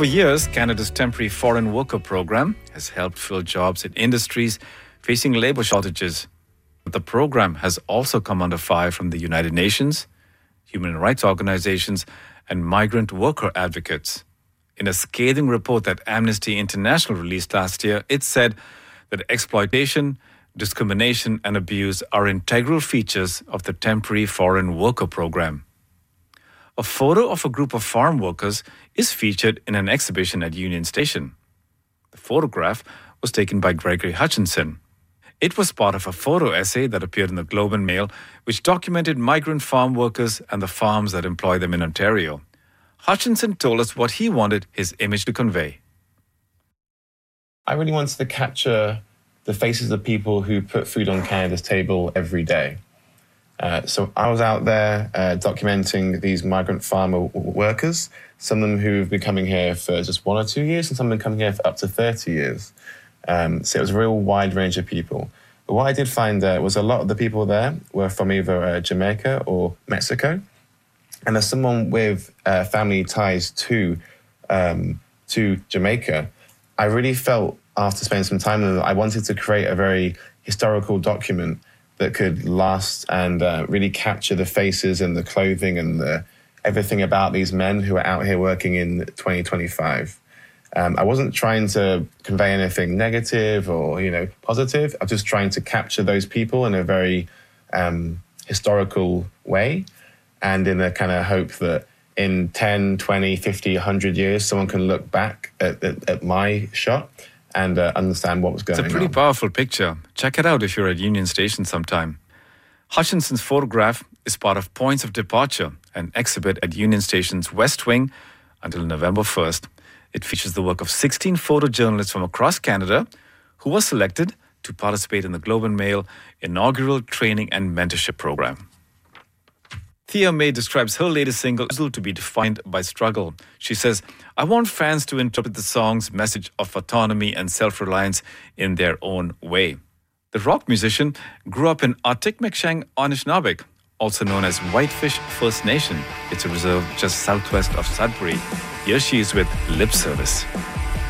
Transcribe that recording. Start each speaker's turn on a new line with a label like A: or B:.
A: For years, Canada's Temporary Foreign Worker Program has helped fill jobs in industries facing labour shortages. But the program has also come under fire from the United Nations, human rights organizations, and migrant worker advocates. In a scathing report that Amnesty International released last year, it said that exploitation, discrimination, and abuse are integral features of the Temporary Foreign Worker Program. A photo of a group of farm workers is featured in an exhibition at Union Station. The photograph was taken by Gregory Hutchinson. It was part of a photo essay that appeared in the Globe and Mail, which documented migrant farm workers and the farms that employ them in Ontario. Hutchinson told us what he wanted his image to convey.
B: I really wanted to capture the faces of people who put food on Canada's table every day. So I was out there documenting these migrant farmer workers, some of them who've been coming here for just 1 or 2 years, and some of them coming here for up to 30 years. So it was a real wide range of people. But what I did find was a lot of the people there were from either Jamaica or Mexico. And as someone with family ties to Jamaica, I really felt after spending some time with them, I wanted to create a very historical document that could last and really capture the faces and the clothing and everything about these men who are out here working in 2025. I wasn't trying to convey anything negative or, positive. I was just trying to capture those people in a very historical way and in a kind of hope that in 10, 20, 50, 100 years, someone can look back at my shot and understand what was going on.
A: It's a pretty powerful picture. Check it out if you're at Union Station sometime. Hutchinson's photograph is part of Points of Departure, an exhibit at Union Station's West Wing until November 1st. It features the work of 16 photojournalists from across Canada who were selected to participate in the Globe and Mail inaugural training and mentorship program. Thea May describes her latest single to be defined by struggle. She says, I want fans to interpret the song's message of autonomy and self-reliance in their own way. The rock musician grew up in Atikamek, Anishinaabeg, also known as Whitefish First Nation. It's a reserve just southwest of Sudbury. Here she is with Lip Service.